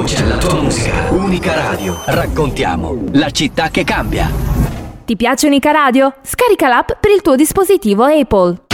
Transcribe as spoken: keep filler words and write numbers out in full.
voce alla tua musica. Unica Radio. Raccontiamo la città che cambia. Ti piace Unica Radio? Scarica l'app per il tuo dispositivo Apple.